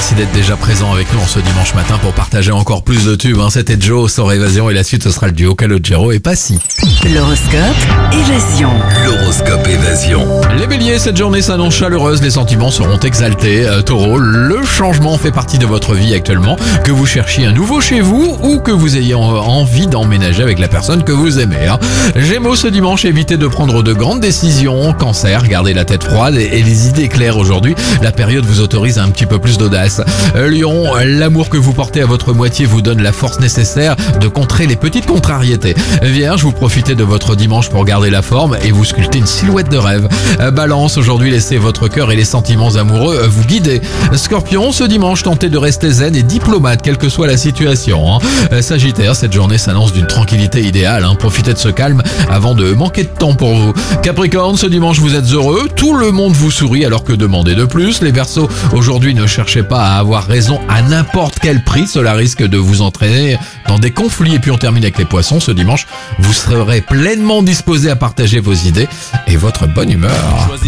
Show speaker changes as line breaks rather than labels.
merci d'être déjà présent avec nous en ce dimanche matin pour partager encore plus de tubes. C'était Joe, Sort Évasion, et la suite ce sera le duo Calogero et Passy.
L'horoscope Évasion.
L'horoscope Évasion.
Les béliers, cette journée s'annonce chaleureuse, les sentiments seront exaltés. Taureau, le changement fait partie de votre vie actuellement, que vous cherchiez un nouveau chez vous ou que vous ayez envie d'emménager avec la personne que vous aimez. Gémeaux, ce dimanche, évitez de prendre de grandes décisions. Cancer, gardez la tête froide et les idées claires aujourd'hui. La période vous autorise à un petit peu plus d'audace. Lion, l'amour que vous portez à votre moitié vous donne la force nécessaire de contrer les petites contrariétés. Vierge, vous profitez de votre dimanche pour garder la forme et vous sculptez une silhouette de rêve. Balance, aujourd'hui laissez votre cœur et les sentiments amoureux vous guider. Scorpion, ce dimanche tentez de rester zen et diplomate quelle que soit la situation. Sagittaire, cette journée s'annonce d'une tranquillité idéale. Profitez de ce calme avant de manquer de temps pour vous. Capricorne, ce dimanche vous êtes heureux, tout le monde vous sourit alors que demandez de plus. Les Verseaux, aujourd'hui ne cherchez pas à avoir raison à n'importe quel prix, cela risque de vous entraîner dans des conflits. Et puis on termine avec les Poissons, ce dimanche vous serez pleinement disposés à partager vos idées et votre bonne humeur.